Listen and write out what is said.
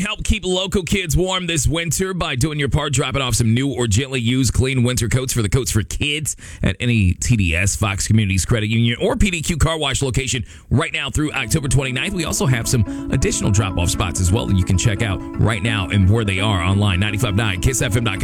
Help keep local kids warm this winter by doing your part, dropping off some new or gently used clean winter coats for the Coats for Kids at any TDS, Fox Communities Credit Union, or PDQ Car Wash location right now through October 29th. We also have some additional drop-off spots as well that you can check out right now and where they are online. 95.9 KissFM.com.